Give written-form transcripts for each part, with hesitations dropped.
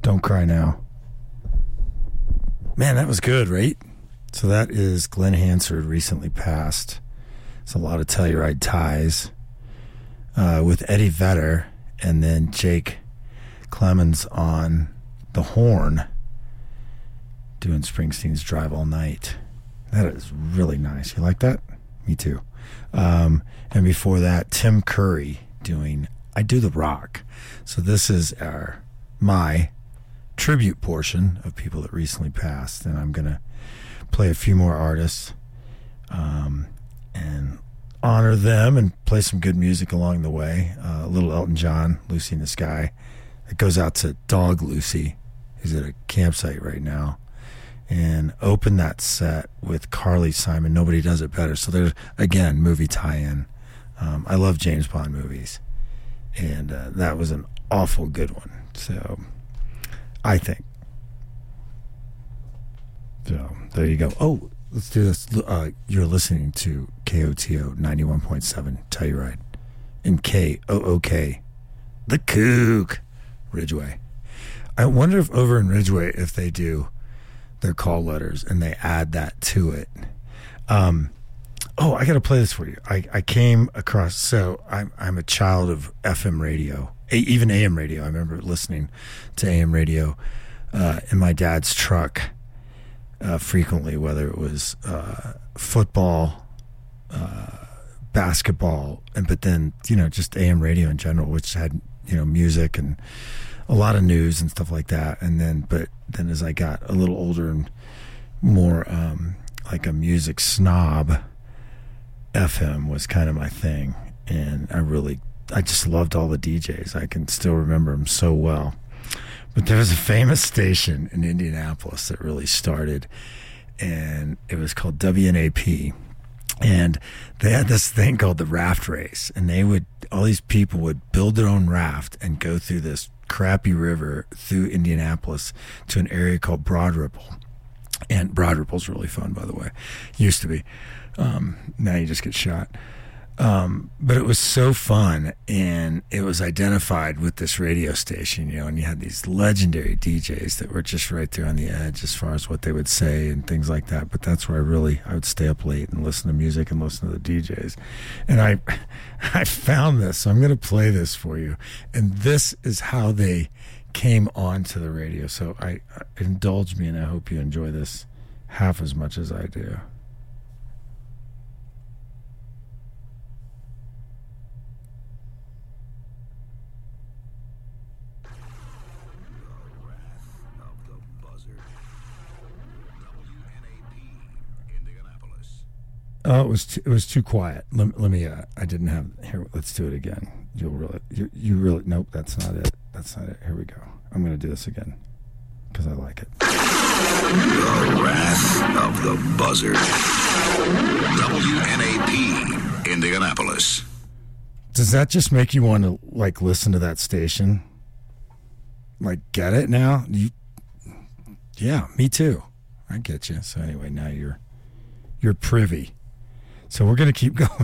Don't Cry Now. Man, that was good, right? So that is Glenn Hansard, recently passed. It's a lot of Telluride ties with Eddie Vedder and then Jake Clemens on the horn doing Springsteen's Drive All Night. That is really nice. You like that? Me too. And before that, Tim Curry doing I Do the Rock. So this is my tribute portion of people that recently passed, and I'm going to play a few more artists and honor them and play some good music along the way. A little Elton John, Lucy in the Sky. It goes out to Dog Lucy, who's at a campsite right now. And open that set with Carly Simon, Nobody Does It Better. So there's, again, movie tie-in. I love James Bond movies. And that was an awful good one. So, I think. So, there you go. Oh, let's do this. You're listening to KOTO 91.7 Telluride and KOOK, the Kook, Ridgeway. I wonder if over in Ridgeway, if they do their call letters and they add that to it. I got to play this for you. I came across, so I'm a child of FM radio, even AM radio. I remember listening to AM radio in my dad's truck frequently, whether it was football, basketball, but then, just AM radio in general, which had, music and a lot of news and stuff like that. And then as I got a little older and more like a music snob, FM was kind of my thing. And I just loved all the DJs. I can still remember them so well. But there was a famous station in Indianapolis that really started, and it was called WNAP. And they had this thing called the raft race, and all these people would build their own raft and go through this crappy river through Indianapolis to an area called Broad Ripple. And Broad Ripple's really fun, by the way. Used to be. Now you just get shot. But it was so fun, and it was identified with this radio station, and you had these legendary DJs that were just right there on the edge as far as what they would say and things like that. But that's where I would stay up late and listen to music and listen to the DJs. And I found this, so I'm going to play this for you. And this is how they came onto the radio. So indulge me, and I hope you enjoy this half as much as I do. Oh, it was too quiet. Let me. I didn't have. Here, let's do it again. You really. Nope, that's not it. That's not it. Here we go. I'm going to do this again because I like it. The Wrath of the Buzzard. WNAP, Indianapolis. Does that just make you want to listen to that station? Get it now? Yeah, me too. I get you. So anyway, now you're privy. So we're going to keep going.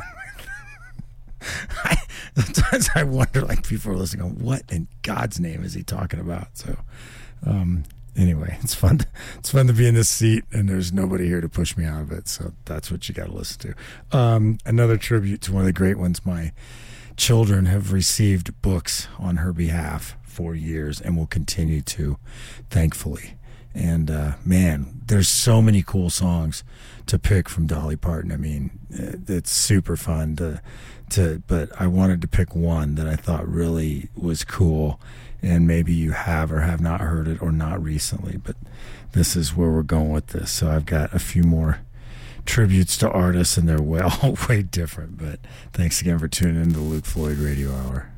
Sometimes I wonder, people are listening, going, what in God's name is he talking about? So anyway, it's fun to be in this seat, and there's nobody here to push me out of it. So that's what you got to listen to. Another tribute to one of the great ones. My children have received books on her behalf for years and will continue to, thankfully. And man, there's so many cool songs to pick from Dolly Parton. I mean, it's super fun but I wanted to pick one that I thought really was cool, and maybe you have or have not heard it or not recently, but this is where we're going with this. So I've got a few more tributes to artists, and they're all way different. But thanks again for tuning in to the Luke Floyd Radio Hour.